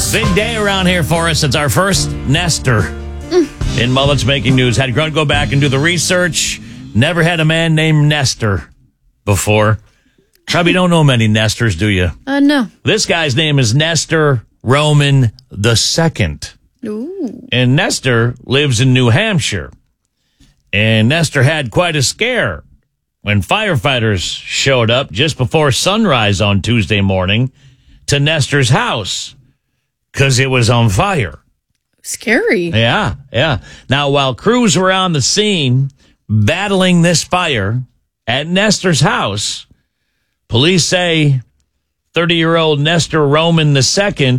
Big day around here for us. It's our first Nestor in Mullets Making News. Had Grunt go back and do the research. Never had a man named Nestor before. Probably don't know many Nestors, do you? No. This guy's name is Nestor Roman II. Ooh. And Nestor lives in New Hampshire. And Nestor had quite a scare when firefighters showed up just before sunrise on Tuesday morning to Nestor's house because it was on fire. Scary. Yeah. Now, while crews were on the scene battling this fire at Nestor's house, police say 30-year-old Nestor Roman II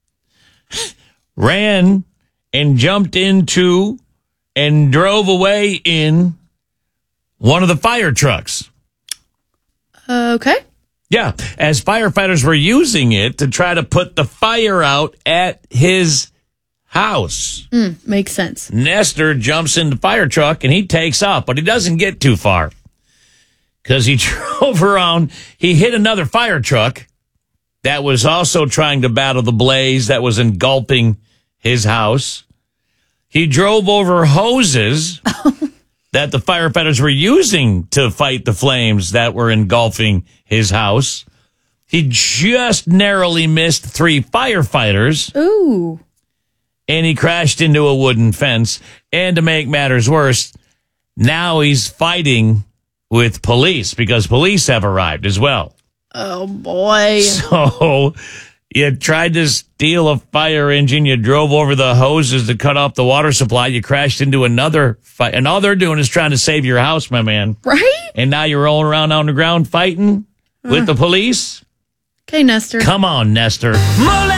ran and jumped into and drove away in one of the fire trucks. Okay. Yeah, as firefighters were using it to try to put the fire out at his house. Makes sense. Nestor jumps in the fire truck and he takes off, but he doesn't get too far because he drove around. He hit another fire truck that was also trying to battle the blaze that was engulfing his house. He drove over hoses that the firefighters were using to fight the flames that were engulfing his house. He just narrowly missed 3 firefighters. Ooh. And he crashed into a wooden fence. And to make matters worse, now he's fighting with police because police have arrived as well. Oh, boy. So you tried to steal a fire engine. You drove over the hoses to cut off the water supply. You crashed into another fire. And all they're doing is trying to save your house, my man. Right? And now you're rolling around on the ground fighting with the police? Okay, Nestor. Come on, Nestor.